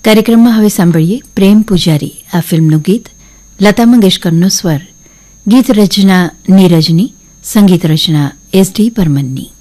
કાર્યક્રમમાં હવે સાંભળીએ પ્રેમ પૂજારી આ ફિલ્મનું ગીત, લતા મંગેશકરનો સ્વર, ગીત રચના નીરજની, સંગીત રચના S.D. બર્મનની.